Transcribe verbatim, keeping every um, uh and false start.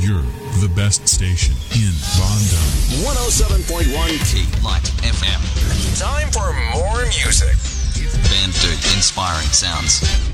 You're the best station in Bondo. one oh seven point one Key Light F M. Time for more music. Bandu inspiring sounds.